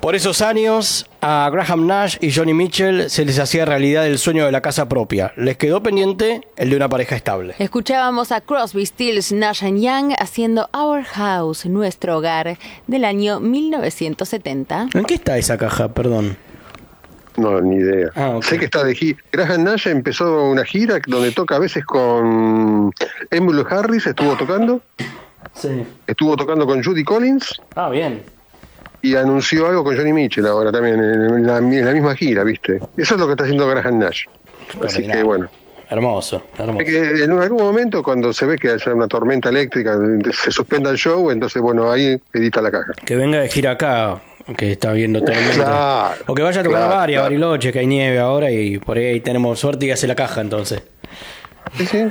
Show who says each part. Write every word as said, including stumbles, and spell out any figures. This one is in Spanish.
Speaker 1: Por esos años, a Graham Nash y Joni Mitchell se les hacía realidad el sueño de la casa propia. Les quedó pendiente el de una pareja estable.
Speaker 2: Escuchábamos a Crosby, Stills, Nash and Young haciendo Our House, nuestro hogar, del año mil novecientos setenta.
Speaker 1: ¿En qué está esa caja? Perdón.
Speaker 3: No, ni idea.
Speaker 1: Ah, okay.
Speaker 3: Sé que está de gira. Graham Nash empezó una gira donde toca a veces con Emmylou Harris, estuvo tocando.
Speaker 1: Sí.
Speaker 3: Estuvo tocando con Judy Collins.
Speaker 1: Ah, bien.
Speaker 3: Y anunció algo con Joni Mitchell ahora también, en la, en la misma gira, ¿viste? Eso es lo que está haciendo Graham Nash. Así
Speaker 1: Ordinario.
Speaker 3: que bueno.
Speaker 1: Hermoso, hermoso.
Speaker 3: Es que en algún momento, cuando se ve que hay una tormenta eléctrica, se suspenda el show, entonces, bueno, ahí edita la caja.
Speaker 1: Que venga de gira acá, que está viendo tormenta.
Speaker 3: Claro,
Speaker 1: o que vaya a tocar
Speaker 3: claro,
Speaker 1: a varias,
Speaker 3: claro.
Speaker 1: Bariloche, que hay nieve ahora y por ahí tenemos suerte y hace la caja entonces.
Speaker 3: Sí, sí.